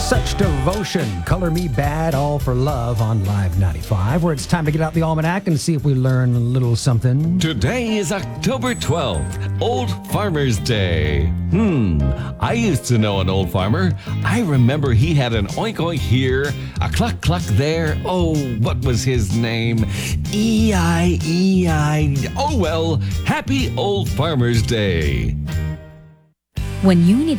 Such Devotion, Color Me Bad, All for Love on Live 95, where it's time to get out the almanac and see if we learn a little something. Today is October 12th, Old Farmer's Day. I used to know an old farmer. I remember he had an oink oink here, a cluck cluck there. Oh, what was his name? E-I-E-I. Oh well, happy Old Farmer's Day. When you need